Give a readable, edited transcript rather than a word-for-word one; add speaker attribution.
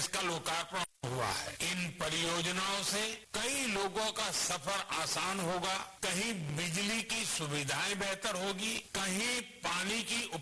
Speaker 1: Express का लोकार्पण हुआ है। इन परियोजनाओं से कई लोगों का सफर आसान होगा, कहीं बिजली की सुविधाएं बेहतर होगी, कहीं पानी की